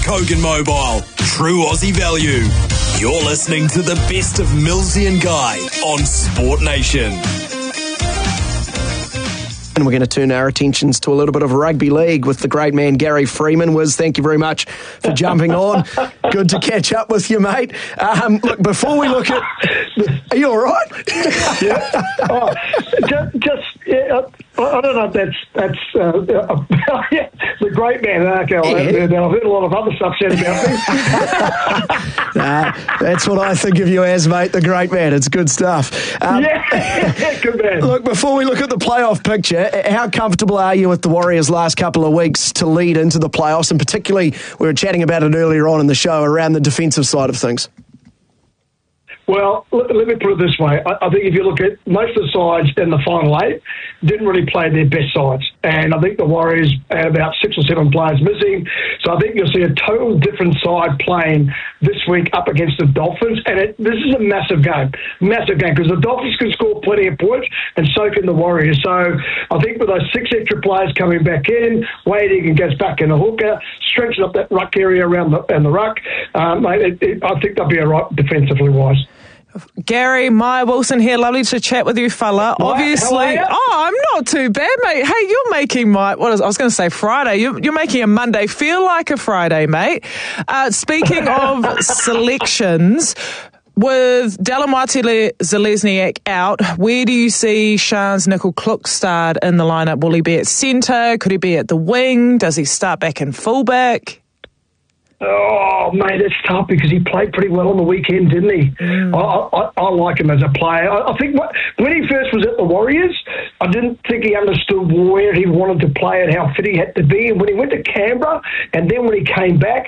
Kogan Mobile. True Aussie value. You're listening to the best of Millsy and Guy on Sport Nation. And we're going to turn our attentions to a little bit of rugby league with the great man Gary Freeman. Wiz, thank you very much for jumping on. Good to catch up with you, mate. Look, before we look at... Are you all right? Yeah. Oh, I don't know if that's the great man, I've heard a lot of other stuff said about me. That's what I think of you as, mate, the great man. It's good stuff. Good man. Look, before we look at the playoff picture, how comfortable are you with the Warriors' last couple of weeks to lead into the playoffs? And particularly, we were chatting about it earlier on in the show, around the defensive side of things. Well, let me put it this way. I think if you look at most of the sides in the final eight, didn't really play their best sides. And I think the Warriors had about 6 or 7 players missing. So I think you'll see a total different side playing this week up against the Dolphins. And this is a massive game, because the Dolphins can score plenty of points and so can the Warriors. So I think with those 6 extra players coming back in, Wade Egan goes back in the hooker, stretching up that ruck area around the ruck, mate, I think they'll be all right defensively wise. Gary, Maya Wilson here. Lovely to chat with you, fella. Obviously, I'm not too bad, mate. Hey, you're making I was going to say Friday. You're making a Monday feel like a Friday, mate. Speaking of selections, with Delamati Zalesniak out, where do you see Shans Nickel-Klukstad in the lineup? Will he be at centre? Could he be at the wing? Does he start back in fullback? Oh, mate, it's tough because he played pretty well on the weekend, didn't he? I like him as a player. I think when he first was at the Warriors, I didn't think he understood where he wanted to play and how fit he had to be. And when he went to Canberra and then when he came back,